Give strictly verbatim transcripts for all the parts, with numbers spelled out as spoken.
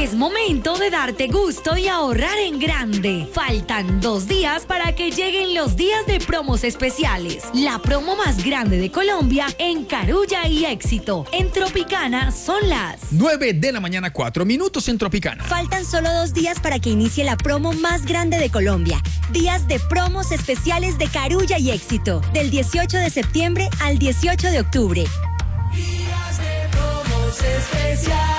Es momento de darte gusto y ahorrar en grande. Faltan dos días para que lleguen los días de promos especiales. La promo más grande de Colombia en Carulla y Éxito. En Tropicana son las nueve de la mañana, cuatro minutos en Tropicana. Faltan solo dos días para que inicie la promo más grande de Colombia. Días de promos especiales de Carulla y Éxito. Del dieciocho de septiembre al dieciocho de octubre. Días de promos especiales.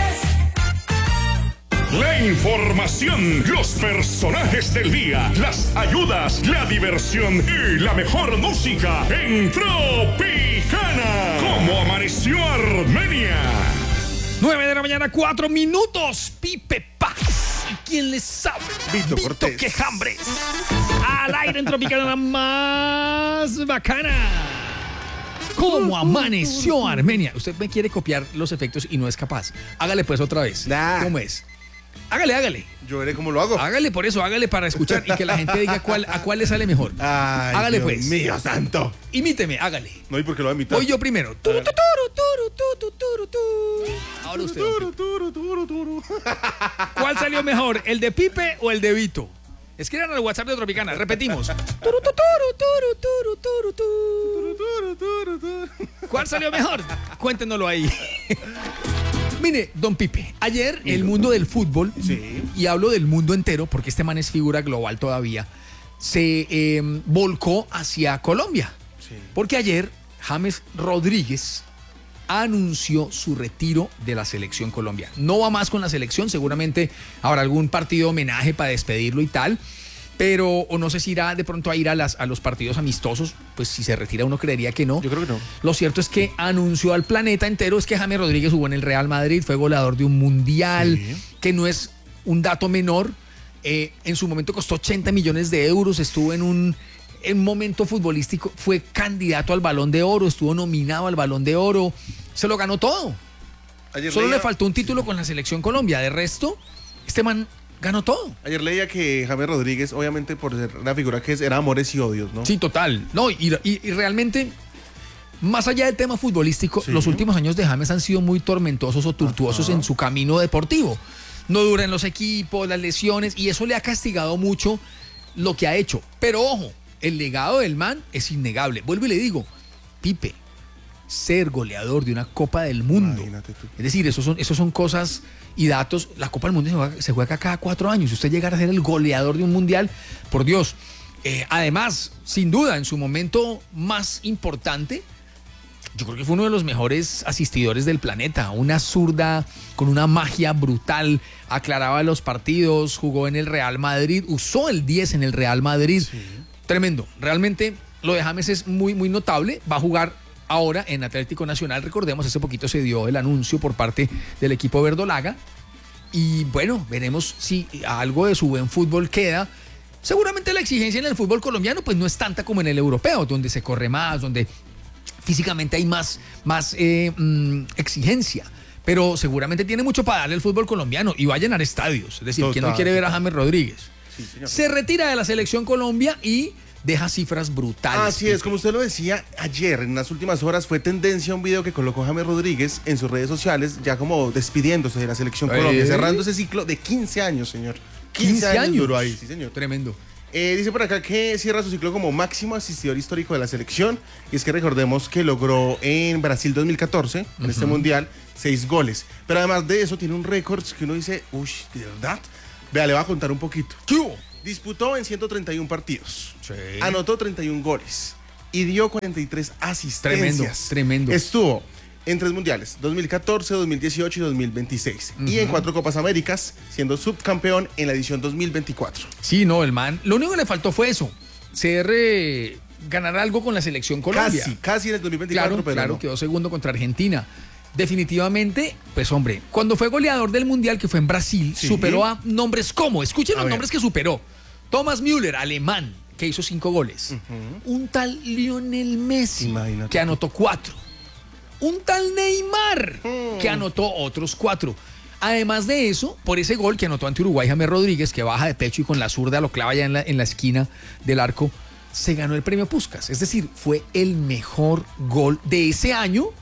La información, los personajes del día, las ayudas, la diversión y la mejor música en Tropicana. ¿Cómo amaneció Armenia? nueve de la mañana, cuatro minutos. Pipe Paz. ¿Quién les sabe? Vito, Vito Cortés. Quejambres. Al aire en Tropicana, la más bacana. ¿Cómo amaneció Armenia? Usted me quiere copiar los efectos y no es capaz. Hágale pues otra vez. Nah. ¿Cómo es? Hágale, hágale. Yo veré cómo lo hago. Hágale por eso, hágale para escuchar y que la gente diga cuál, a cuál le sale mejor. Ay, Hágale Dios pues. mío santo. Imíteme, hágale. No, ¿y por qué lo va a imitar? Voy yo primero. Turu, tu, turu, turu, tu, tu, turu, tu. Ahora usted. Turu, turu, turu, turu. ¿Cuál salió mejor, el de Pipe o el de Vito? Escriban al WhatsApp de Tropicana, repetimos. Turu, tu, turu, turu, turu, turu, Turu, turu, turu. ¿Cuál salió mejor? Cuéntenoslo ahí. Mire, don Pipe, ayer el mundo del fútbol, Sí. y hablo del mundo entero porque este man es figura global todavía, se eh, volcó hacia Colombia. Sí. Porque ayer James Rodríguez anunció su retiro de la selección Colombia. No va más con la selección, seguramente habrá algún partido de homenaje para despedirlo y tal, pero o no sé si irá de pronto a ir a, las, a los partidos amistosos, pues si se retira uno creería que no. Yo creo que no. Lo cierto es que anunció al planeta entero es que James Rodríguez jugó en el Real Madrid, fue goleador de un mundial, Sí. que no es un dato menor. Eh, en su momento costó ochenta millones de euros, estuvo en un, en un momento futbolístico, fue candidato al Balón de Oro, estuvo nominado al Balón de Oro, se lo ganó todo. Ayer Solo leía, le faltó un título con la selección Colombia, de resto, este man ganó todo. Ayer leía que James Rodríguez, obviamente por ser la figura que es, era amores y odios, ¿no? Sí, total. No, y, y- y realmente, más allá del tema futbolístico, Sí. los últimos años de James han sido muy tormentosos o tortuosos Ajá. en su camino deportivo. No duran los equipos, las lesiones, y eso le ha castigado mucho lo que ha hecho. Pero ojo, el legado del man es innegable. Vuelvo y le digo, Pipe, ser goleador de una Copa del Mundo. Imagínate tú. Es decir, esos son, esos son cosas y datos. La Copa del Mundo se juega, se juega cada cuatro años. Si usted llegara a ser el goleador de un mundial, por Dios. Eh, además, sin duda, en su momento más importante, yo creo que fue uno de los mejores asistidores del planeta. Una zurda con una magia brutal, aclaraba los partidos, jugó en el Real Madrid, usó el diez en el Real Madrid. Sí. Tremendo. Realmente lo de James es muy, muy notable. Va a jugar ahora en Atlético Nacional. Recordemos, hace poquito se dio el anuncio por parte del equipo verdolaga. Y bueno, veremos si algo de su buen fútbol queda. Seguramente la exigencia en el fútbol colombiano pues no es tanta como en el europeo, donde se corre más, donde físicamente hay más, más eh, mm, exigencia. Pero seguramente tiene mucho para darle el fútbol colombiano y va a llenar estadios. Es decir, ¿quién no Total, quiere ver a total. James Rodríguez? Sí, señor. Se retira de la selección Colombia y deja cifras brutales. Así es, como usted lo decía ayer, en las últimas horas fue tendencia un video que colocó James Rodríguez en sus redes sociales, ya como despidiéndose de la selección ¿Eh? Colombia, cerrando ese ciclo de quince años, señor. quince años. duró ahí, sí, señor. Tremendo. Eh, dice por acá que cierra su ciclo como máximo asistidor histórico de la selección. Y es que recordemos que logró en Brasil dos mil catorce, en este mundial, seis goles. Pero además de eso, tiene un récord que uno dice, uy, ¿de verdad? Vea, le voy a contar un poquito. ¿Qué hubo? Disputó en ciento treinta y uno partidos. Sí. Anotó treinta y uno goles. Y dio cuarenta y tres asistencias. Tremendo, tremendo. Estuvo en tres mundiales, dos mil catorce, dos mil dieciocho y dos mil veintiséis. Y en cuatro Copas Américas, siendo subcampeón en la edición dos mil veinticuatro. Sí, no, el man. Lo único que le faltó fue eso. Ser. eh, ganar algo con la selección Colombia. Casi, casi en el dos mil veinticuatro, Claro, pero claro, no. quedó segundo contra Argentina. Definitivamente, pues hombre, cuando fue goleador del Mundial, que fue en Brasil, Sí. superó a nombres como, escuchen A los ver. nombres que superó. Thomas Müller, alemán, que hizo cinco goles. Un tal Lionel Messi, Imagínate. que anotó cuatro. Un tal Neymar, Mm. que anotó otros cuatro. Además de eso, por ese gol que anotó ante Uruguay James Rodríguez, que baja de pecho y con la zurda lo clava ya en la, en la esquina del arco, se ganó el premio Puskás. Es decir, fue el mejor gol de ese año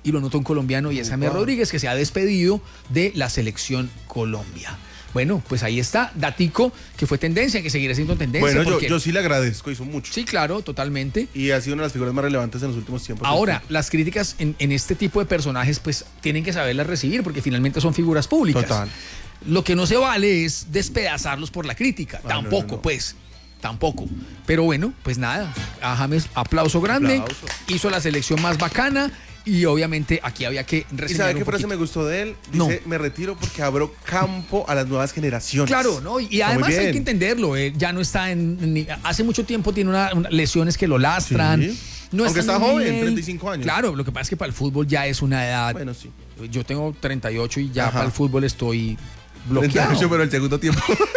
y lo anota un colombiano y es James Rodríguez, que se ha despedido de la selección Colombia. Bueno, pues ahí está, datico, que fue tendencia, que seguirá siendo tendencia. Bueno, yo, porque... yo sí le agradezco, hizo mucho. Sí, claro, totalmente. Y ha sido una de las figuras más relevantes en los últimos tiempos. Ahora, las críticas en, en este tipo de personajes, pues tienen que saberlas recibir, porque finalmente son figuras públicas. Total. Lo que no se vale es despedazarlos por la crítica. Ah, tampoco, no, no, no. pues. Tampoco. Pero bueno, pues nada. A James, aplauso grande. Aplauso. Hizo la selección más bacana. Y obviamente aquí había que reseñar. ¿Y sabe qué frase me gustó de él? Dice, no. me retiro porque abro campo a las nuevas generaciones. Claro, ¿no? Y, y además hay que entenderlo. Eh, ya no está en. Ni, hace mucho tiempo tiene una, una, lesiones que lo lastran. Sí. No Aunque está, está joven, nivel. treinta y cinco años. Claro, lo que pasa es que para el fútbol ya es una edad. Bueno, sí. Yo tengo treinta y ocho y ya Ajá. para el fútbol estoy bloqueado. treinta y ocho, pero el segundo tiempo.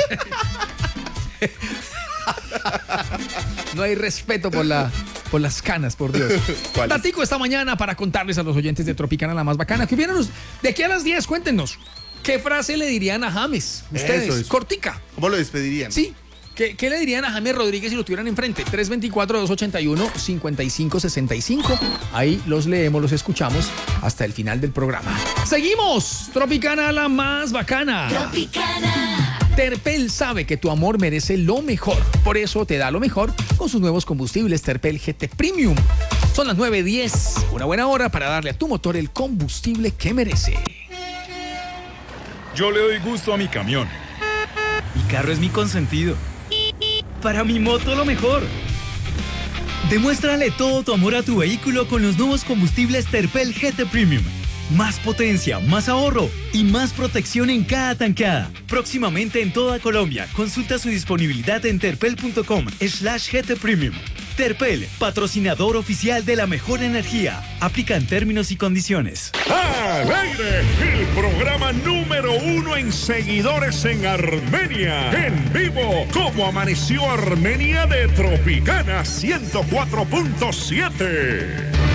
No hay respeto por, la, por las canas, por Dios. Tatico esta mañana para contarles a los oyentes de Tropicana la más bacana. Que vienen de aquí a las diez, cuéntenos. ¿Qué frase le dirían a James? Ustedes, eso, eso. Cortica. ¿Cómo lo despedirían? Sí. ¿Qué, ¿Qué le dirían a James Rodríguez si lo tuvieran enfrente? tres dos cuatro, dos ocho uno, cinco cinco seis cinco. Ahí los leemos, los escuchamos hasta el final del programa. ¡Seguimos! Tropicana la más bacana. Tropicana. Terpel sabe que tu amor merece lo mejor. Por eso te da lo mejor con sus nuevos combustibles Terpel G T Premium. Son las nueve diez. Una buena hora para darle a tu motor el combustible que merece. Yo le doy gusto a mi camión. Mi carro es mi consentido. Para mi moto lo mejor. Demuéstrale todo tu amor a tu vehículo con los nuevos combustibles Terpel G T Premium. Más potencia, más ahorro y más protección en cada tanqueada. Próximamente en toda Colombia. Consulta su disponibilidad en terpel.com slash GT Premium. Terpel, patrocinador oficial de la mejor energía. Aplican términos y condiciones. ¡Al aire! El programa número uno en seguidores en Armenia. En vivo, ¿cómo amaneció Armenia de Tropicana ciento cuatro punto siete?